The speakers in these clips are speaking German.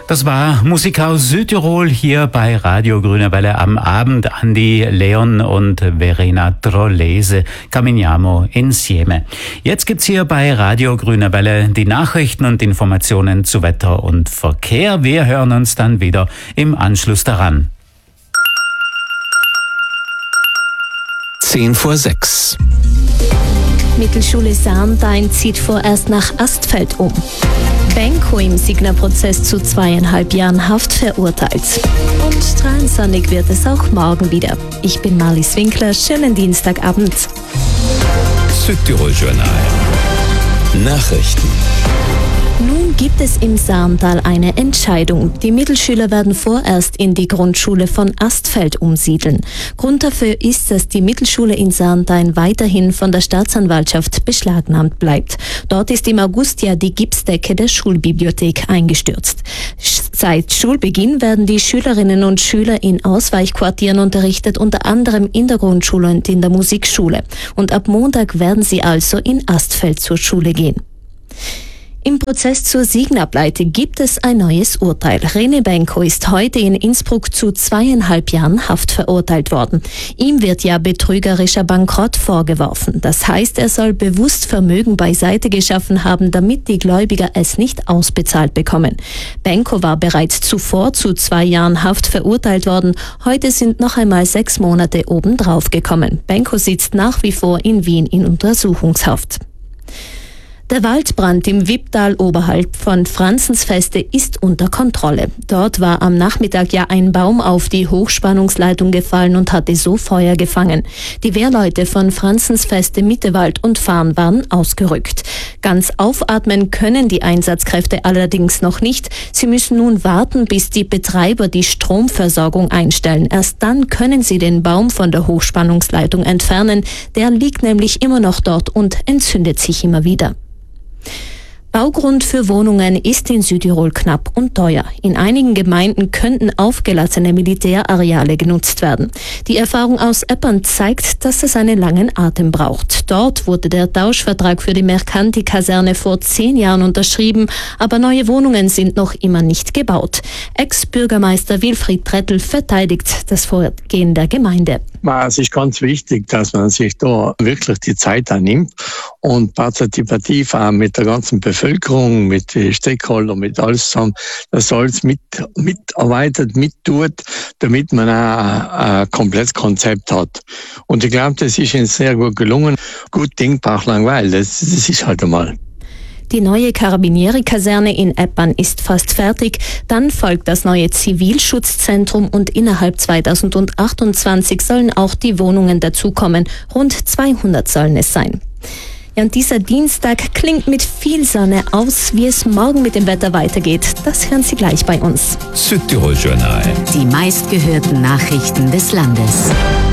Das war Musik aus Südtirol hier bei Radio Grüne Welle am Abend. Andi Leon und Verena Trollese, Camminiamo insieme. Jetzt gibt's hier bei Radio Grüne Welle die Nachrichten und Informationen zu Wetter und Verkehr. Wir hören uns dann wieder im Anschluss daran. 5:10. Mittelschule Sarntein zieht vorerst nach Astfeld um. Benko im Signa-Prozess zu 2,5 Jahren Haft verurteilt. Und strahlensonnig wird es auch morgen wieder. Ich bin Marlies Winkler, schönen Dienstagabend. Südtirol Journal. Nachrichten. Nun gibt es im Sarntal eine Entscheidung. Die Mittelschüler werden vorerst in die Grundschule von Astfeld umsiedeln. Grund dafür ist, dass die Mittelschule in Sarntal weiterhin von der Staatsanwaltschaft beschlagnahmt bleibt. Dort ist im August ja die Gipsdecke der Schulbibliothek eingestürzt. Seit Schulbeginn werden die Schülerinnen und Schüler in Ausweichquartieren unterrichtet, unter anderem in der Grundschule und in der Musikschule. Und ab Montag werden sie also in Astfeld zur Schule gehen. Im Prozess zur Signa-Pleite gibt es ein neues Urteil. René Benko ist heute in Innsbruck zu 2,5 Jahren Haft verurteilt worden. Ihm wird ja betrügerischer Bankrott vorgeworfen. Das heißt, er soll bewusst Vermögen beiseite geschaffen haben, damit die Gläubiger es nicht ausbezahlt bekommen. Benko war bereits zuvor zu 2 Jahren Haft verurteilt worden. Heute sind noch einmal 6 Monate obendrauf gekommen. Benko sitzt nach wie vor in Wien in Untersuchungshaft. Der Waldbrand im Wipptal oberhalb von Franzensfeste ist unter Kontrolle. Dort war am Nachmittag ja ein Baum auf die Hochspannungsleitung gefallen und hatte so Feuer gefangen. Die Wehrleute von Franzensfeste, Mittewald und Farn waren ausgerückt. Ganz aufatmen können die Einsatzkräfte allerdings noch nicht. Sie müssen nun warten, bis die Betreiber die Stromversorgung einstellen. Erst dann können sie den Baum von der Hochspannungsleitung entfernen. Der liegt nämlich immer noch dort und entzündet sich immer wieder. Baugrund für Wohnungen ist in Südtirol knapp und teuer. In einigen Gemeinden könnten aufgelassene Militärareale genutzt werden. Die Erfahrung aus Eppern zeigt, dass es einen langen Atem braucht. Dort wurde der Tauschvertrag für die Mercanti-Kaserne vor 10 Jahren unterschrieben, aber neue Wohnungen sind noch immer nicht gebaut. Ex-Bürgermeister Wilfried Trettel verteidigt das Vorgehen der Gemeinde. Es ist ganz wichtig, dass man sich da wirklich die Zeit annimmt und partizipativ auch mit der ganzen Bevölkerung, mit den Stakeholdern, mit alles zusammen, das alles mitarbeitet, mittut, damit man auch ein komplettes Konzept hat. Und ich glaube, das ist uns sehr gut gelungen. Gut Ding braucht Langweil, das ist halt einmal. Die neue Carabinieri-Kaserne in Eppern ist fast fertig. Dann folgt das neue Zivilschutzzentrum und innerhalb 2028 sollen auch die Wohnungen dazukommen. Rund 200 sollen es sein. Ja, und dieser Dienstag klingt mit viel Sonne aus. Wie es morgen mit dem Wetter weitergeht, das hören Sie gleich bei uns. Südtirol Journal. Die meistgehörten Nachrichten des Landes.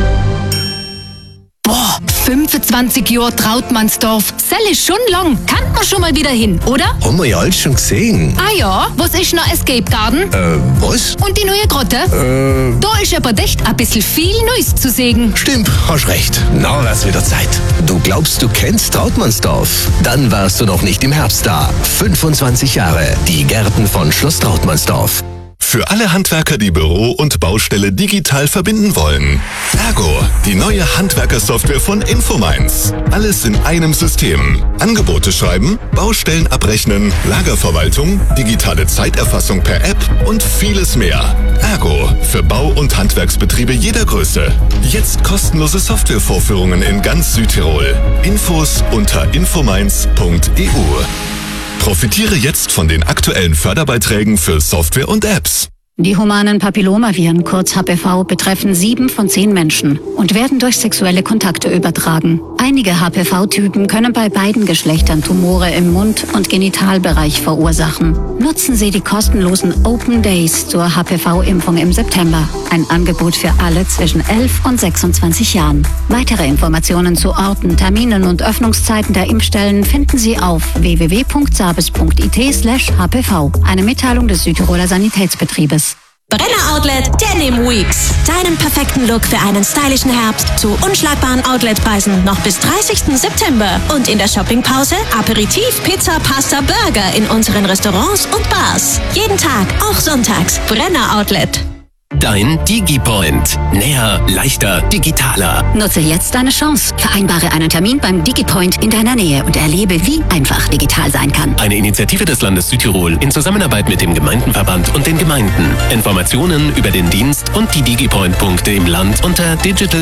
25 Jahre Trautmannsdorf. Das ist schon lang. Kann man schon mal wieder hin, oder? Haben wir ja alles schon gesehen. Ah ja, was ist noch Escape Garden? Was? Und die neue Grotte? Da ist aber echt ein bisschen viel Neues zu sehen. Stimmt, hast recht. Na, wär's wieder Zeit. Du glaubst, du kennst Trautmannsdorf? Dann warst du noch nicht im Herbst da. 25 Jahre. Die Gärten von Schloss Trautmannsdorf. Für alle Handwerker, die Büro und Baustelle digital verbinden wollen. Ergo, die neue Handwerkersoftware von Infomines. Alles in einem System. Angebote schreiben, Baustellen abrechnen, Lagerverwaltung, digitale Zeiterfassung per App und vieles mehr. Ergo, für Bau- und Handwerksbetriebe jeder Größe. Jetzt kostenlose Softwarevorführungen in ganz Südtirol. Infos unter infomines.eu. Profitiere jetzt von den aktuellen Förderbeiträgen für Software und Apps. Die humanen Papillomaviren, kurz HPV, betreffen 7 von 10 Menschen und werden durch sexuelle Kontakte übertragen. Einige HPV-Typen können bei beiden Geschlechtern Tumore im Mund- und Genitalbereich verursachen. Nutzen Sie die kostenlosen Open Days zur HPV-Impfung im September. Ein Angebot für alle zwischen 11 und 26 Jahren. Weitere Informationen zu Orten, Terminen und Öffnungszeiten der Impfstellen finden Sie auf www.sabes.it/hpv. Eine Mitteilung des Südtiroler Sanitätsbetriebes. Brenner Outlet Denim Weeks. Deinen perfekten Look für einen stylischen Herbst zu unschlagbaren Outletpreisen noch bis 30. September. Und in der Shoppingpause Aperitif, Pizza, Pasta, Burger in unseren Restaurants und Bars. Jeden Tag, auch sonntags. Brenner Outlet. Dein DigiPoint. Näher, leichter, digitaler. Nutze jetzt deine Chance. Vereinbare einen Termin beim DigiPoint in deiner Nähe und erlebe, wie einfach digital sein kann. Eine Initiative des Landes Südtirol in Zusammenarbeit mit dem Gemeindenverband und den Gemeinden. Informationen über den Dienst und die DigiPoint-Punkte im Land unter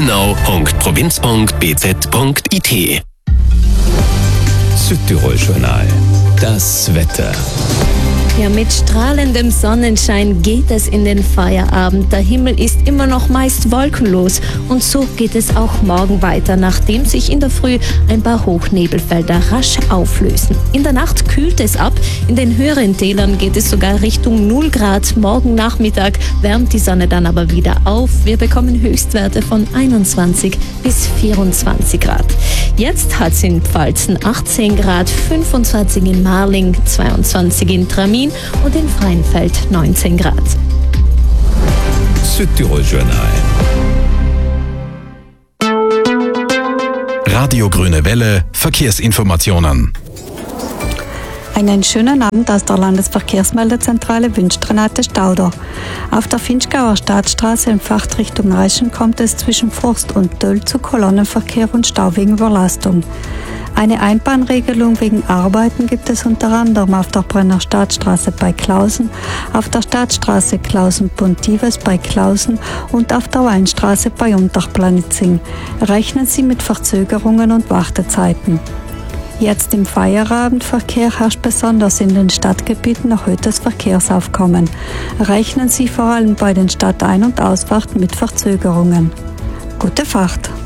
digitalnow.provinz.bz.it. Südtirol-Journal. Das Wetter. Ja, mit strahlendem Sonnenschein geht es in den Feierabend. Der Himmel ist immer noch meist wolkenlos. Und so geht es auch morgen weiter, nachdem sich in der Früh ein paar Hochnebelfelder rasch auflösen. In der Nacht kühlt es ab. In den höheren Tälern geht es sogar Richtung 0 Grad. Morgen Nachmittag wärmt die Sonne dann aber wieder auf. Wir bekommen Höchstwerte von 21 bis 24 Grad. Jetzt hat es in Pfalzen 18 Grad, 25 in Marling, 22 in Tramin und in Freinfeld 19 Grad. Südtirol-Journal. Radio Grüne Welle, Verkehrsinformationen. Einen schönen Abend aus der Landesverkehrsmeldezentrale wünscht Renate Stauder. Auf der Finchgauer Staatsstraße in Fahrtrichtung Reschen kommt es zwischen Forst und Döll zu Kolonnenverkehr und Stau wegen Überlastung. Eine Einbahnregelung wegen Arbeiten gibt es unter anderem auf der Brenner Staatsstraße bei Klausen, auf der Staatsstraße Klausen-Pontives bei Klausen und auf der Weinstraße bei Unterplanitzing. Rechnen Sie mit Verzögerungen und Wartezeiten. Jetzt im Feierabendverkehr herrscht besonders in den Stadtgebieten erhöhtes Verkehrsaufkommen. Rechnen Sie vor allem bei den Stadtein- und Ausfahrten mit Verzögerungen. Gute Fahrt!